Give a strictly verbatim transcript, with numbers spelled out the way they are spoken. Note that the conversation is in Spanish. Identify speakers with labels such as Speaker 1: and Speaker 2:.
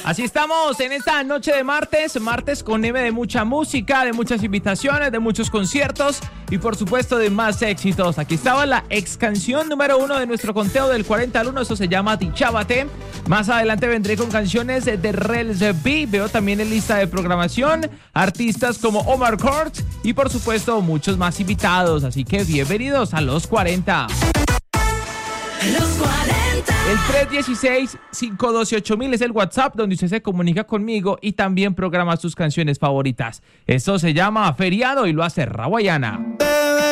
Speaker 1: Así estamos en esta noche de martes, martes con M de mucha música, de muchas invitaciones, de muchos conciertos y por supuesto de más éxitos. Aquí estaba la ex canción número uno de nuestro conteo del cuarenta al uno, eso se llama Dichábate. Más adelante vendré con canciones de Rels B, veo también en lista de programación artistas como Omar Courtz y por supuesto muchos más invitados, así que bienvenidos a Los cuarenta.
Speaker 2: Los cuarenta.
Speaker 1: El tres uno seis, cinco uno dos, ocho mil es el WhatsApp donde usted se comunica conmigo y también programa sus canciones favoritas. Esto se llama Feriado y lo hace Rawayana.